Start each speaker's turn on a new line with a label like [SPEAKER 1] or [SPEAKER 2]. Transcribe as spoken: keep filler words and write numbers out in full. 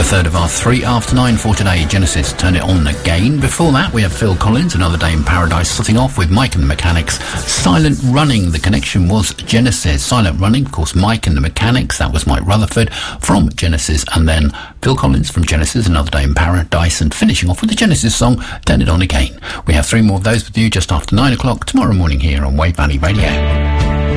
[SPEAKER 1] third of our three after nine for today. Genesis, Turn It On Again. Before that, we have Phil Collins, Another Day in Paradise, starting off with Mike and the Mechanics. Silent Running, the connection was Genesis. Silent Running, of course, Mike and the Mechanics, that was Mike Rutherford from Genesis, and then Phil Collins from Genesis, Another Day in Paradise, and finishing off with the Genesis song, Turn It On Again. We have three more of those with you just after nine o'clock tomorrow morning here on Wave Valley Radio.